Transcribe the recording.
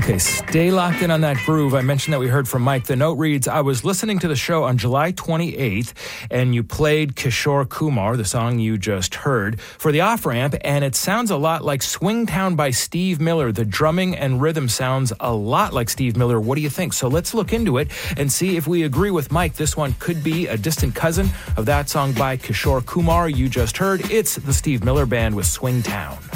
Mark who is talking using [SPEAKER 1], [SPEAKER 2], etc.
[SPEAKER 1] Okay, stay locked in on that groove. I mentioned that we heard from Mike. The note reads, I was listening to the show on July 28th, and you played Kishore Kumar, the song you just heard, for the off-ramp, and it sounds a lot like Swingtown by Steve Miller. The drumming and rhythm sounds a lot like Steve Miller. What do you think? So let's look into it and see if we agree with Mike. This one could be a distant cousin of that song by Kishore Kumar you just heard. It's the Steve Miller Band with Swingtown.